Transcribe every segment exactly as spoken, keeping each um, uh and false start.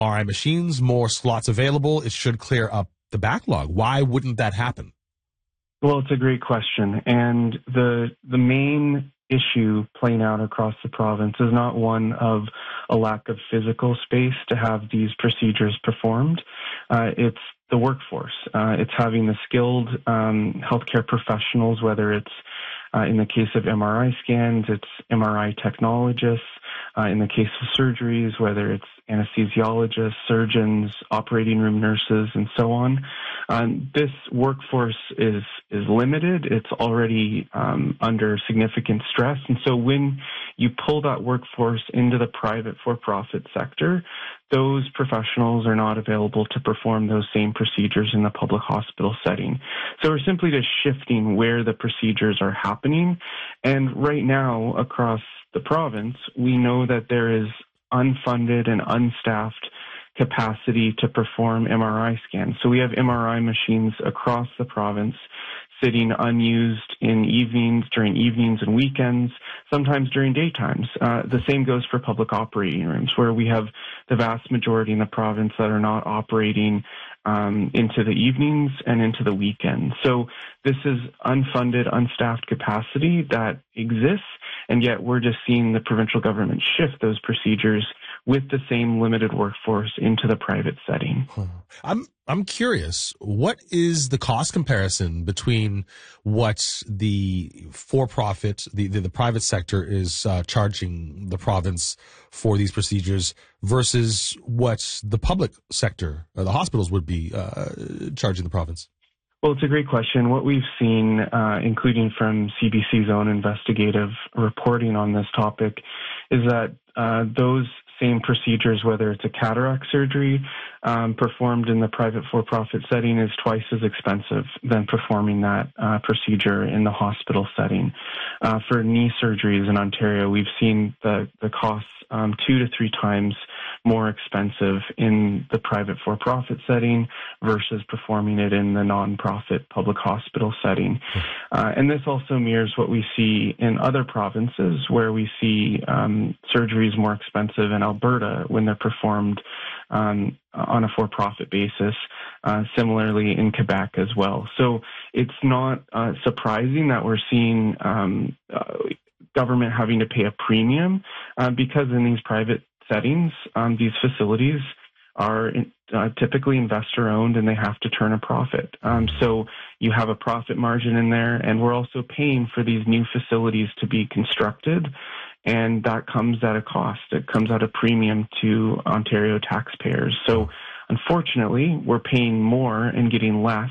R I machines, more slots available. It should clear up the backlog. Why wouldn't that happen? Well, it's a great question. And the the main issue playing out across the province is not one of a lack of physical space to have these procedures performed. Uh, it's the workforce. Uh, it's having the skilled um, healthcare professionals, whether it's uh, in the case of M R I scans, it's M R I technologists. Uh, in the case of surgeries, whether it's anesthesiologists, surgeons, operating room nurses, and so on. Um, this workforce is is limited. It's already um, under significant stress. And so when you pull that workforce into the private for-profit sector, those professionals are not available to perform those same procedures in the public hospital setting. So we're simply just shifting where the procedures are happening. And right now, across the province, we know that there is unfunded and unstaffed capacity to perform M R I scans. So we have M R I machines across the province sitting unused in evenings, during evenings and weekends, sometimes during daytimes. Uh, the same goes for public operating rooms, where we have the vast majority in the province that are not operating um, into the evenings and into the weekends. So this is unfunded, unstaffed capacity that exists, and yet we're just seeing the provincial government shift those procedures with the same limited workforce into the private setting. I'm I'm curious, what is the cost comparison between what the for-profit, the, the, the private sector is uh, charging the province for these procedures versus what the public sector, or the hospitals, would be uh, charging the province? Well, it's a great question. What we've seen, uh, including from C B C's own investigative reporting on this topic, is that uh, those same procedures, whether it's a cataract surgery um, performed in the private for-profit setting, is twice as expensive than performing that uh, procedure in the hospital setting. Uh, for knee surgeries in Ontario, we've seen the, the costs um, two to three times more expensive in the private for-profit setting versus performing it in the non-profit public hospital setting. Uh, and this also mirrors what we see in other provinces, where we see um, surgeries more expensive in Alberta when they're performed um, on a for-profit basis, uh, similarly in Quebec as well. So it's not uh, surprising that we're seeing um, uh, government having to pay a premium uh, because in these private settings, um, these facilities are uh, typically investor-owned and they have to turn a profit. Um, so you have a profit margin in there, and we're also paying for these new facilities to be constructed, and that comes at a cost. It comes at a premium to Ontario taxpayers. So unfortunately, we're paying more and getting less,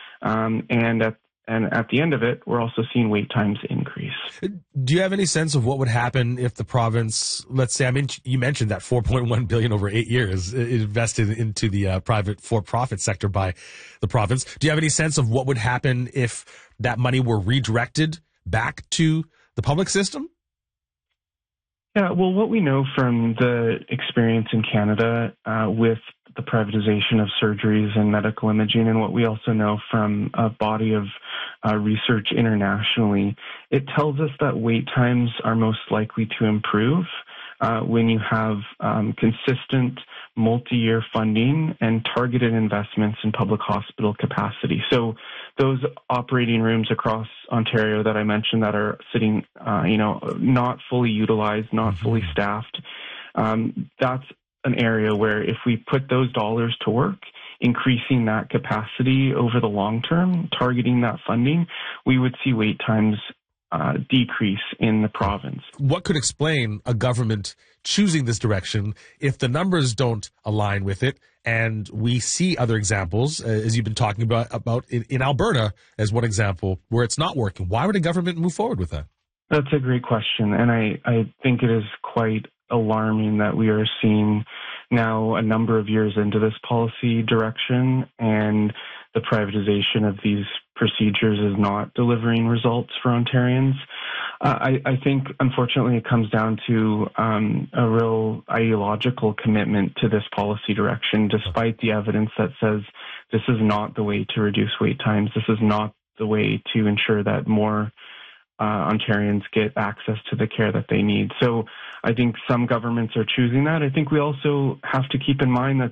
um, and at And at the end of it, we're also seeing wait times increase. Do you have any sense of what would happen if the province, let's say, I mean, you mentioned that four point one billion dollars over eight years invested into the uh, private for-profit sector by the province. Do you have any sense of what would happen if that money were redirected back to the public system? Yeah, well, what we know from the experience in Canada uh, with the privatization of surgeries and medical imaging, and what we also know from a body of uh, research internationally, it tells us that wait times are most likely to improve uh, when you have um, consistent multi-year funding and targeted investments in public hospital capacity. So those operating rooms across Ontario that I mentioned that are sitting, uh, you know, not fully utilized, not fully staffed, um, that's an area where if we put those dollars to work, increasing that capacity over the long term, targeting that funding, we would see wait times uh, decrease in the province. What could explain a government choosing this direction if the numbers don't align with it? And we see other examples, uh, as you've been talking about, about in, in Alberta as one example, where it's not working. Why would a government move forward with that? That's a great question. And I, I think it is quite alarming that we are seeing now a number of years into this policy direction, and the privatization of these procedures is not delivering results for Ontarians. Uh, I, I think, unfortunately, it comes down to um, a real ideological commitment to this policy direction, despite the evidence that says this is not the way to reduce wait times. This is not the way to ensure that more Uh, Ontarians get access to the care that they need. So I think some governments are choosing that. I think we also have to keep in mind that